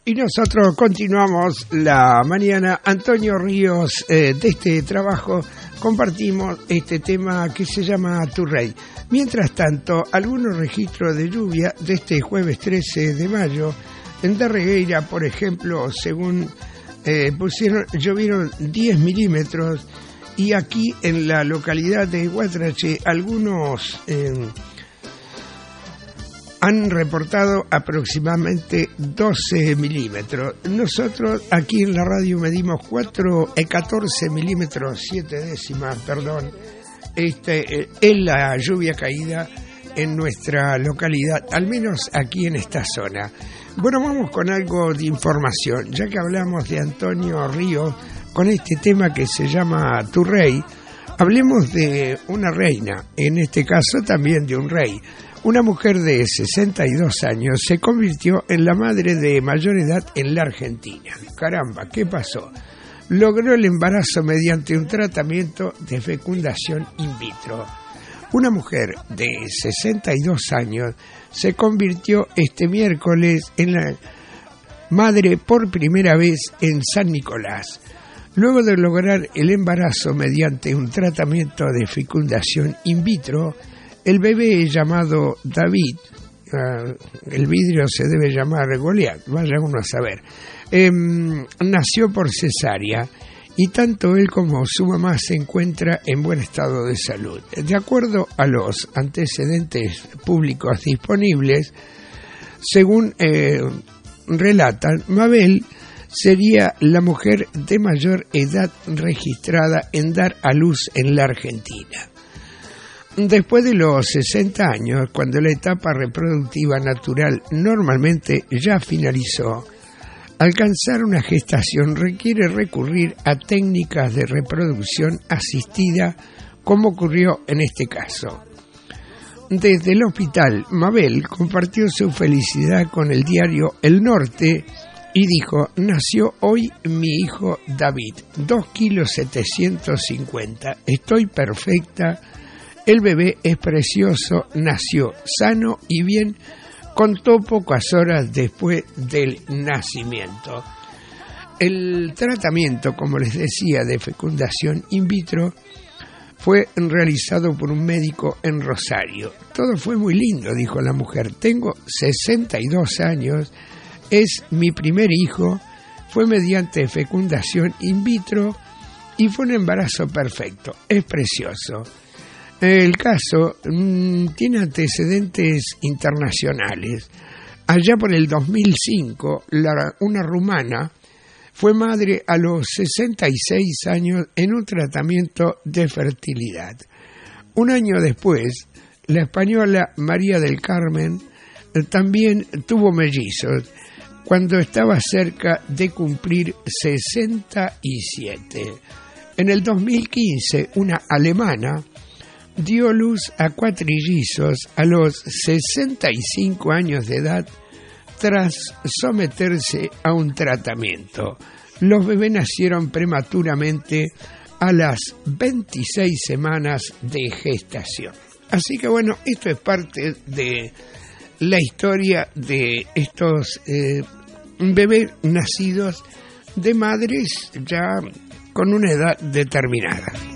Y nosotros continuamos la mañana. Antonio Ríos, de este trabajo, compartimos este tema que se llama Tu Rey. Mientras tanto, algunos registros de lluvia de este jueves 13 de mayo, en Darregueira, por ejemplo, según llovieron 10 milímetros, y aquí en la localidad de Guatrache, algunos han reportado aproximadamente 12 milímetros. Nosotros aquí en la radio medimos 14 milímetros, 7 décimas, perdón. Es la lluvia caída en nuestra localidad, al menos aquí en esta zona. Bueno, vamos con algo de información, ya que hablamos de Antonio Ríos con este tema que se llama Tu Rey. Hablemos de una reina, en este caso también de un rey. Una mujer de 62 años se convirtió en la madre de mayor edad en la Argentina. Caramba, ¿qué pasó? Logró el embarazo mediante un tratamiento de fecundación in vitro. Una mujer de 62 años se convirtió este miércoles en la madre por primera vez en San Nicolás. Luego de lograr el embarazo mediante un tratamiento de fecundación in vitro, el bebé llamado David, el vidrio se debe llamar Goliat, vaya uno a saber, nació por cesárea y tanto él como su mamá se encuentran en buen estado de salud. De acuerdo a los antecedentes públicos disponibles, según relatan, Mabel sería la mujer de mayor edad registrada en dar a luz en la Argentina. Después de los 60 años, cuando la etapa reproductiva natural normalmente ya finalizó, alcanzar una gestación requiere recurrir a técnicas de reproducción asistida, como ocurrió en este caso. Desde el hospital, Mabel compartió su felicidad con el diario El Norte y dijo: nació hoy mi hijo David, 2,750 kilos, estoy perfecta. El bebé es precioso, nació sano y bien, contó pocas horas después del nacimiento. El tratamiento, como les decía, de fecundación in vitro fue realizado por un médico en Rosario. Todo fue muy lindo, dijo la mujer. Tengo 62 años, es mi primer hijo, fue mediante fecundación in vitro y fue un embarazo perfecto, es precioso. El caso tiene antecedentes internacionales. Allá por el 2005, una rumana fue madre a los 66 años en un tratamiento de fertilidad. Un año después, la española María del Carmen también tuvo mellizos cuando estaba cerca de cumplir 67. En el 2015, una alemana dio luz a cuatrillizos a los 65 años de edad tras someterse a un tratamiento. Los bebés nacieron prematuramente a las 26 semanas de gestación. Así que bueno, esto es parte de la historia de estos bebés nacidos de madres ya con una edad determinada.